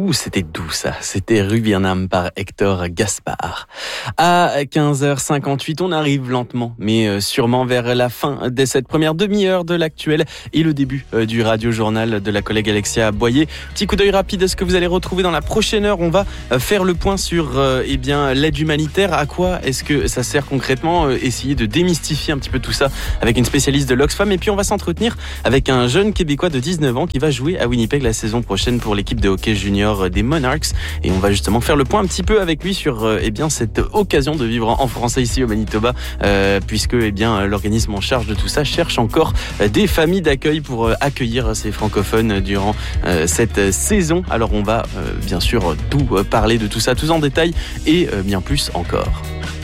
c'était doux ça. C'était Rubirnam par Hector Gaspard. À 15h58, on arrive lentement, mais sûrement vers la fin de cette première demi-heure de l'actuel et le début du radio-journal de la collègue Alexia Boyer. Petit coup d'œil rapide à ce que vous allez retrouver dans la prochaine heure. On va faire le point sur l'aide humanitaire. À quoi est-ce que ça sert concrètement? Essayer de démystifier un petit peu tout ça avec une spécialiste de l'Oxfam. Et puis on va s'entretenir avec un jeune Québécois de 19 ans qui va jouer à Winnipeg la saison prochaine pour l'équipe de hockey junior des Monarchs. Et on va justement faire le point un petit peu avec lui sur cette occasion de vivre en français ici au Manitoba, puisque l'organisme en charge de tout ça cherche encore des familles d'accueil pour accueillir ces francophones durant cette saison. Alors on va bien sûr tout parler de tout ça, tout en détail et bien plus encore.